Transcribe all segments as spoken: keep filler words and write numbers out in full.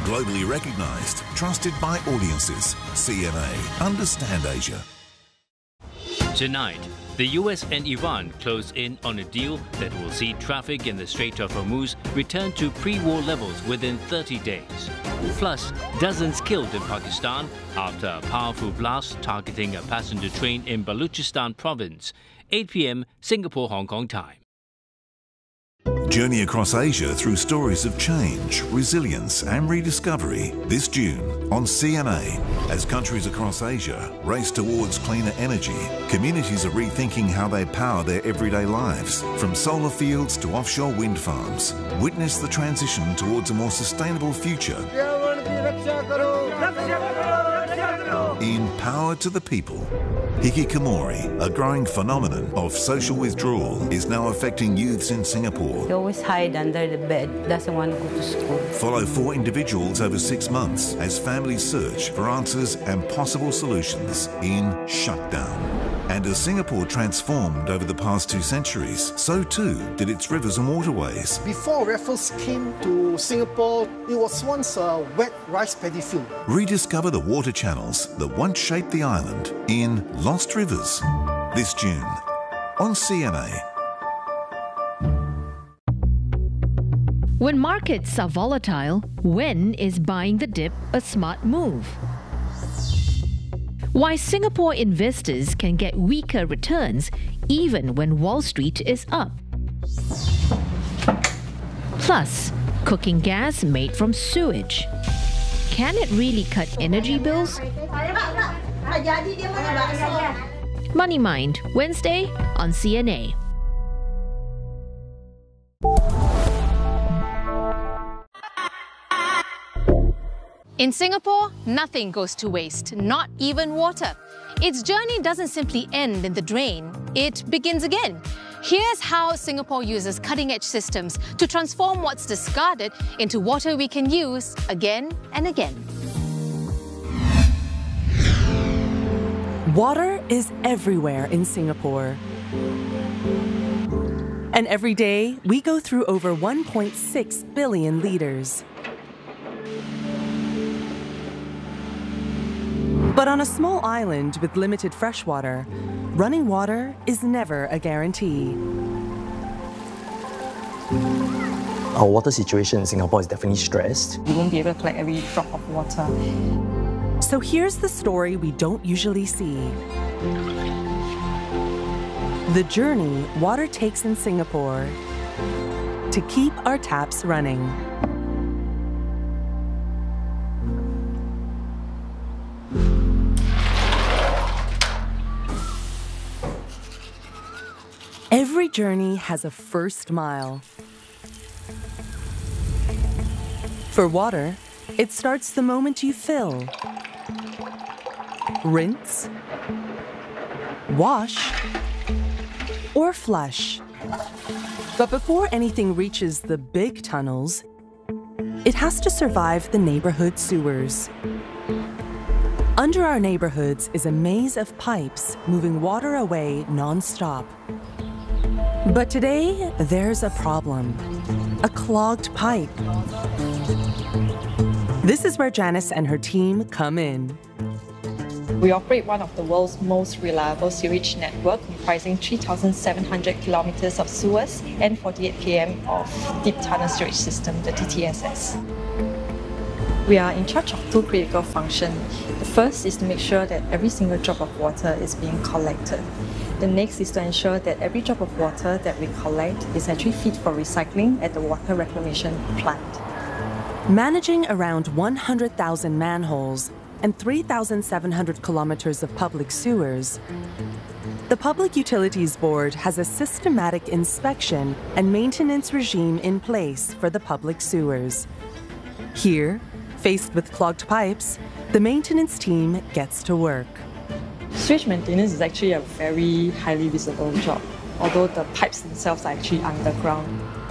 Globally recognised, trusted by audiences. C N A. Understand Asia. Tonight, the U S and Iran close in on a deal that will see traffic in the Strait of Hormuz return to pre-war levels within thirty days. Plus, dozens killed in Pakistan after a powerful blast targeting a passenger train in Balochistan province. eight p m Singapore-Hong Kong time. Journey across Asia through stories of change, resilience and rediscovery this June on C N A. As countries across Asia race towards cleaner energy, communities are rethinking how they power their everyday lives. From solar fields to offshore wind farms, witness the transition towards a more sustainable future. In Power to the People, hikikomori, a growing phenomenon of social withdrawal, is now affecting youths in Singapore. They always hide under the bed, doesn't want to go to school. Follow four individuals over six months as families search for answers and possible solutions in Shutdown. And as Singapore transformed over the past two centuries, so too did its rivers and waterways. Before Raffles came to Singapore, it was once a wet rice paddy field. Rediscover the water channels that once shaped the island in Lost Rivers this June on C N A. When markets are volatile, when is buying the dip a smart move? Why Singapore investors can get weaker returns even when Wall Street is up. Plus, cooking gas made from sewage. Can it really cut energy bills? Money Mind, Wednesday on C N A. In Singapore, nothing goes to waste, not even water. Its journey doesn't simply end in the drain, it begins again. Here's how Singapore uses cutting-edge systems to transform what's discarded into water we can use again and again. Water is everywhere in Singapore. And every day, we go through over one point six billion litres. But on a small island with limited freshwater, running water is never a guarantee. Our water situation in Singapore is definitely stressed. You won't be able to collect every drop of water. So here's the story we don't usually see. The journey water takes in Singapore to keep our taps running. Every journey has a first mile. For water, it starts the moment you fill, rinse, wash, or flush. But before anything reaches the big tunnels, it has to survive the neighborhood sewers. Under our neighborhoods is a maze of pipes moving water away non-stop. But today, there's a problem. A clogged pipe. This is where Janice and her team come in. We operate one of the world's most reliable sewage network, comprising three thousand seven hundred kilometers of sewers and forty-eight kilometers of deep tunnel sewage system, the D T S S. We are in charge of two critical functions. The first is to make sure that every single drop of water is being collected. The next is to ensure that every drop of water that we collect is actually fit for recycling at the water reclamation plant. Managing around one hundred thousand manholes and three thousand seven hundred kilometers of public sewers, the Public Utilities Board has a systematic inspection and maintenance regime in place for the public sewers. Here, faced with clogged pipes, the maintenance team gets to work. Sewage maintenance is actually a very highly visible job, although the pipes themselves are actually underground.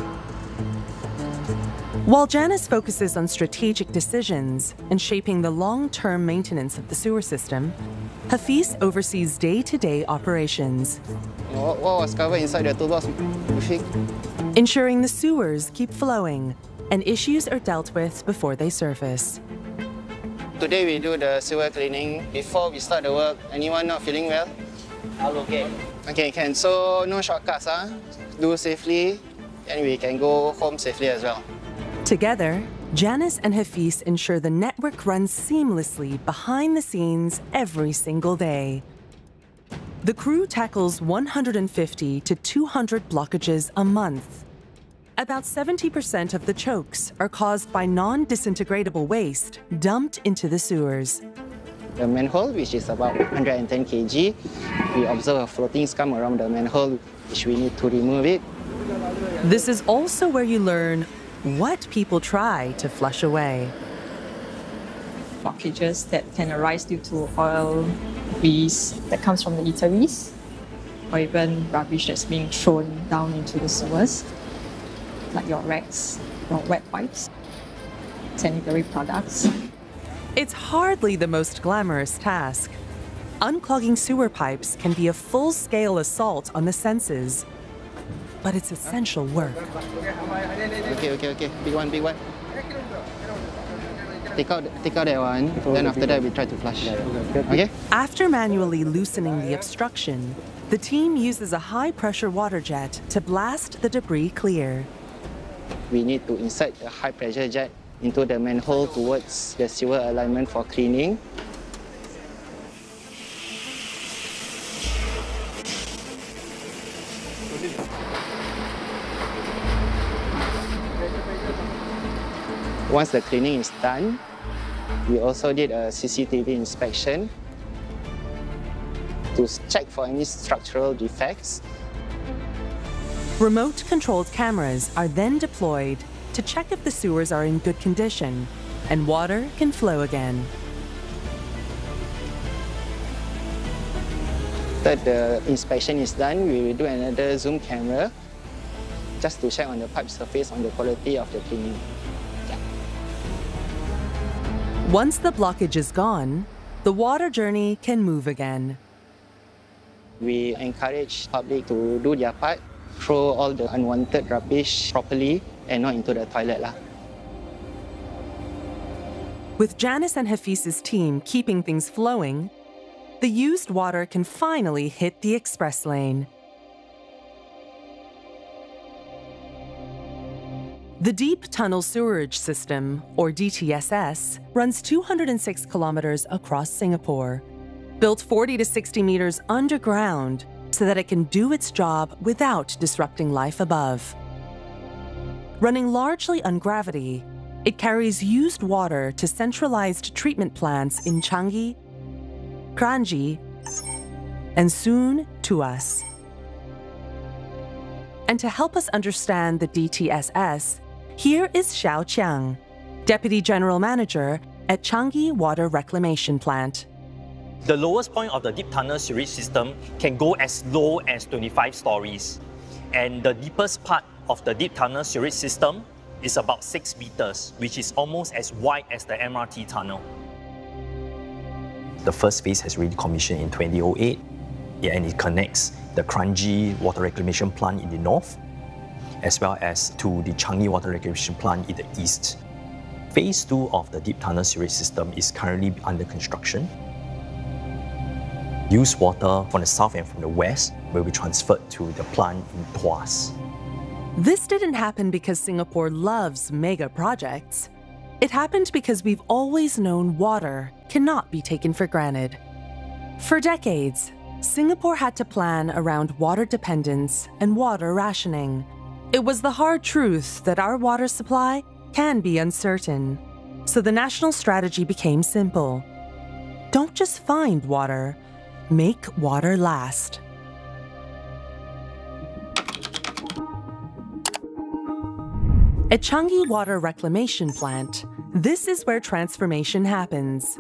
While Janice focuses on strategic decisions and shaping the long-term maintenance of the sewer system, Hafiz oversees day-to-day operations. What was covered inside the toolbox? Ensuring the sewers keep flowing and issues are dealt with before they surface. Today we do the sewer cleaning. Before we start the work, anyone not feeling well? I'll okay. Okay, can. So no shortcuts, huh? Do safely, and we can go home safely as well. Together, Janice and Hafiz ensure the network runs seamlessly behind the scenes every single day. The crew tackles one hundred fifty to two hundred blockages a month. About seventy percent of the chokes are caused by non-disintegratable waste dumped into the sewers. The manhole, which is about one hundred ten kilograms, we observe a floating scum around the manhole, which we need to remove it. This is also where you learn what people try to flush away. Blockages that can arise due to oil, grease that comes from the eateries, or even rubbish that's being thrown down into the sewers, like your rags, your wet wipes, sanitary products. It's hardly the most glamorous task. Unclogging sewer pipes can be a full-scale assault on the senses, but it's essential work. Okay, okay, okay. Big one, big one. Take out, take out that one, then after that we try to flush. Okay? After manually loosening the obstruction, the team uses a high-pressure water jet to blast the debris clear. We need to insert a high-pressure jet into the manhole towards the sewer alignment for cleaning. Once the cleaning is done, we also did a C C T V inspection to check for any structural defects. Remote-controlled cameras are then deployed to check if the sewers are in good condition and water can flow again. After the inspection is done, we will do another zoom camera just to check on the pipe surface on the quality of the cleaning. Once the blockage is gone, the water journey can move again. We encourage public to do their part, throw all the unwanted rubbish properly and not into the toilet. Lah. With Janice and Hafiz's team keeping things flowing, the used water can finally hit the express lane. The Deep Tunnel Sewerage System, or D T S S, runs two hundred six kilometers across Singapore, built forty to sixty meters underground so that it can do its job without disrupting life above. Running largely on gravity, it carries used water to centralized treatment plants in Changi, Kranji, and soon to us. And to help us understand the D T S S, here is Xiao Qiang, Deputy General Manager at Changi Water Reclamation Plant. The lowest point of the deep tunnel sewage system can go as low as twenty-five stories. And the deepest part of the deep tunnel sewage system is about six meters, which is almost as wide as the M R T tunnel. The first phase has already commissioned in twenty oh eight, and it connects the Kranji Water Reclamation Plant in the north, as well as to the Changi Water Reclamation Plant in the east. Phase two of the deep tunnel sewage system is currently under construction. Used water from the south and from the west will be transferred to the plant in Tuas. This didn't happen because Singapore loves mega projects. It happened because we've always known water cannot be taken for granted. For decades, Singapore had to plan around water dependence and water rationing. It was the hard truth that our water supply can be uncertain. So the national strategy became simple. Don't just find water, make water last. At Changi Water Reclamation Plant, this is where transformation happens.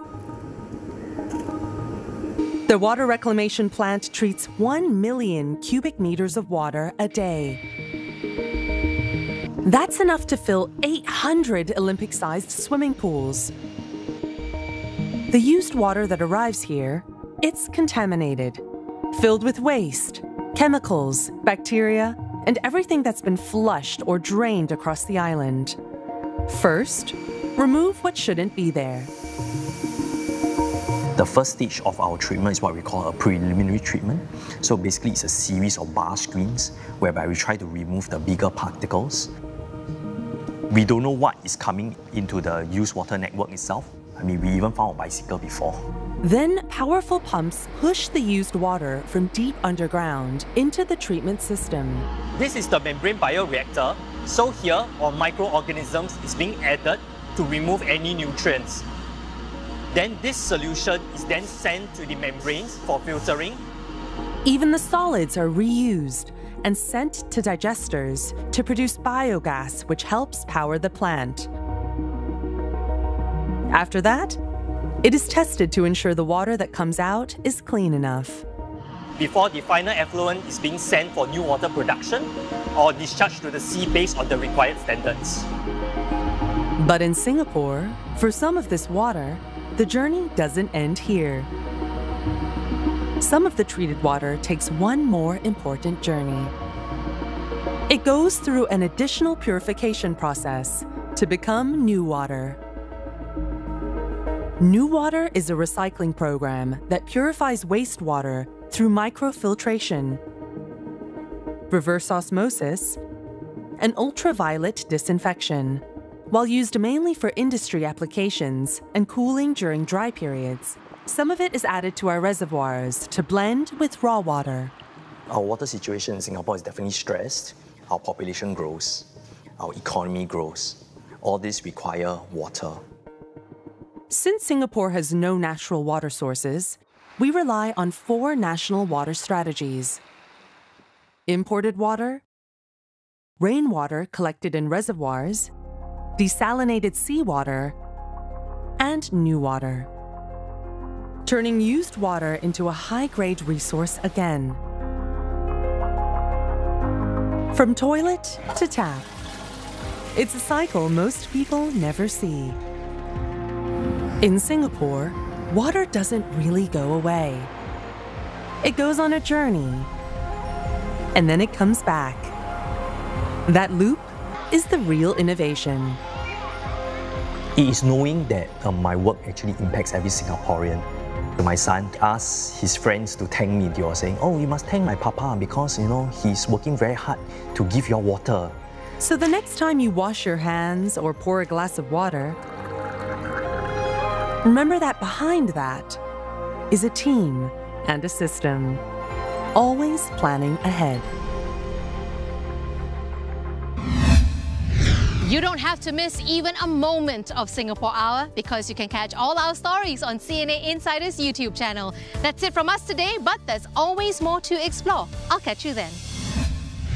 The water reclamation plant treats one million cubic meters of water a day. That's enough to fill eight hundred Olympic-sized swimming pools. The used water that arrives here, it's contaminated, filled with waste, chemicals, bacteria, and everything that's been flushed or drained across the island. First, remove what shouldn't be there. The first stage of our treatment is what we call a preliminary treatment. So basically it's a series of bar screens whereby we try to remove the bigger particles. We don't know what is coming into the used water network itself. I mean, we even found a bicycle before. Then powerful pumps push the used water from deep underground into the treatment system. This is the membrane bioreactor. So here, our microorganisms is being added to remove any nutrients. Then this solution is then sent to the membranes for filtering. Even the solids are reused and sent to digesters to produce biogas, which helps power the plant. After that, it is tested to ensure the water that comes out is clean enough. Before the final effluent is being sent for new water production or discharged to the sea based on the required standards. But in Singapore, for some of this water, the journey doesn't end here. Some of the treated water takes one more important journey. It goes through an additional purification process to become new water. New Water is a recycling program that purifies wastewater through microfiltration, reverse osmosis, and ultraviolet disinfection. While used mainly for industry applications and cooling during dry periods, some of it is added to our reservoirs to blend with raw water. Our water situation in Singapore is definitely stressed. Our population grows, our economy grows. All this require water. Since Singapore has no natural water sources, we rely on four national water strategies: imported water, rainwater collected in reservoirs, desalinated seawater, and new water. Turning used water into a high-grade resource again. From toilet to tap. It's a cycle most people never see. In Singapore, water doesn't really go away. It goes on a journey, and then it comes back. That loop is the real innovation. It is knowing that uh, my work actually impacts every Singaporean. My son asked his friends to thank me. They were saying, oh, you must thank my papa because, you know, he's working very hard to give you water. So the next time you wash your hands or pour a glass of water, remember that behind that is a team and a system, always planning ahead. You don't have to miss even a moment of Singapore Hour because you can catch all our stories on C N A Insider's YouTube channel. That's it from us today, but there's always more to explore. I'll catch you then.